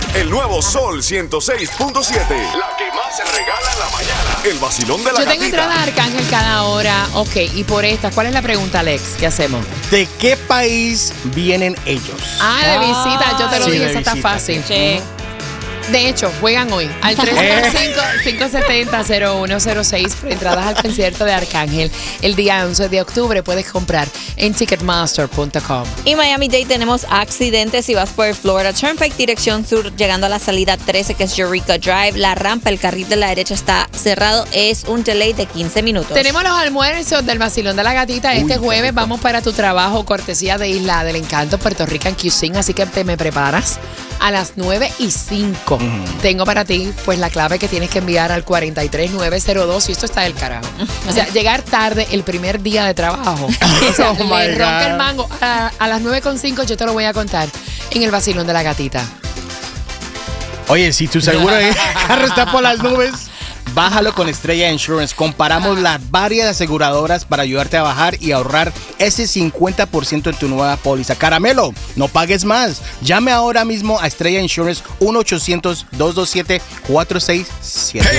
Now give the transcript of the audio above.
El nuevo Sol 106.7. La que más se regala en la mañana. El vacilón de la Yo gatita. tengo entrada a Arcángel cada hora. Ok, y por esta, ¿cuál es la pregunta, Alex? ¿Qué hacemos? ¿De qué país vienen ellos? De visita, yo te lo Sí, dije, de esa está visita. fácil. Sí. De hecho, juegan hoy al 305-570-0106 por entradas al concierto de Arcángel. El día 11 de octubre puedes comprar en Ticketmaster.com. Y Miami-Dade tenemos accidentes si vas por Florida Turnpike, dirección sur, llegando a la salida 13, que es Eureka Drive. La rampa, el carril de la derecha está cerrado. Es un delay de 15 minutos. Tenemos los almuerzos del vacilón de la gatita. Este qué jueves rico. vamos para tu trabajo, cortesía de Isla del Encanto, Puerto Rican Cuisine. Así que te me preparas a las 9:05. Tengo para ti pues la clave que tienes que enviar al 43902 y esto está del carajo. O sea, llegar tarde el primer día de trabajo. O sea, Oh, le my ronca God. el mango. A las 9:05 yo te lo voy a contar en el vacilón de la gatita. Oye, si tu seguro de carro está por las nubes, bájalo con Estrella Insurance. Comparamos las varias aseguradoras para ayudarte a bajar y ahorrar ese 50% en tu nueva póliza. Caramelo, no pagues más. Llame ahora mismo a Estrella Insurance 1-800-227-4678.